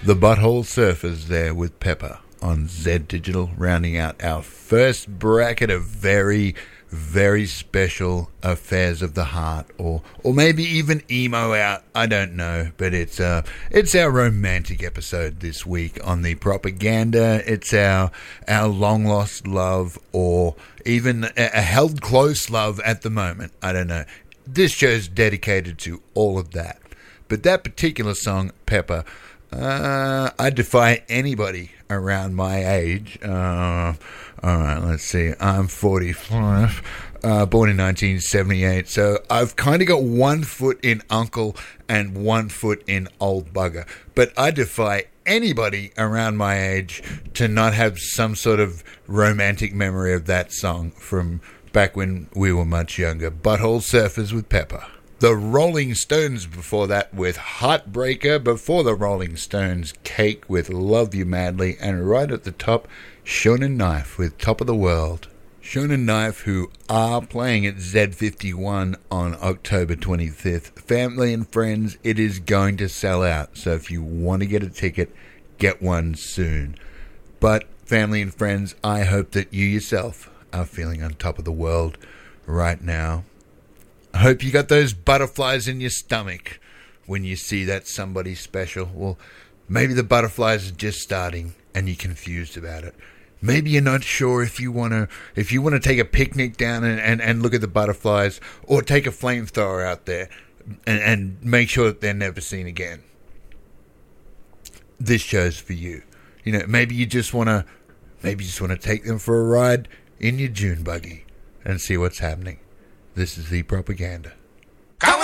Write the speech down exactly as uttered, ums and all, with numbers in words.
The Butthole Surfers there with Pepper on Z Digital, rounding out our first bracket of very, very special affairs of the heart, or or maybe even emo out. I don't know, but it's uh it's our romantic episode this week on the Propaganda. It's our our long lost love, or even a, a held close love at the moment. I don't know. This show's dedicated to all of that, but that particular song, Pepper. Uh, I defy anybody around my age. Uh, all right, let's see. I'm forty-five, uh, born in nineteen seventy-eight. So I've kind of got one foot in uncle and one foot in old bugger. But I defy anybody around my age to not have some sort of romantic memory of that song from back when we were much younger. Butthole Surfers with Pepper. The Rolling Stones before that with Heartbreaker. Before the Rolling Stones, Cake with Love You Madly. And right at the top, Shonen Knife with Top of the World. Shonen Knife, who are playing at Z fifty-one on October twenty-fifth. Family and friends, it is going to sell out. So if you want to get a ticket, get one soon. But family and friends, I hope that you yourself are feeling on top of the world right now. I hope you got those butterflies in your stomach when you see that somebody special. Well, maybe the butterflies are just starting and you're confused about it. Maybe you're not sure if you want to if you want to take a picnic down and, and, and look at the butterflies, or take a flamethrower out there and, and make sure that they're never seen again. This show's for you. You know, maybe you just want to maybe you just want to take them for a ride in your June buggy and see what's happening. This is the Propaganda.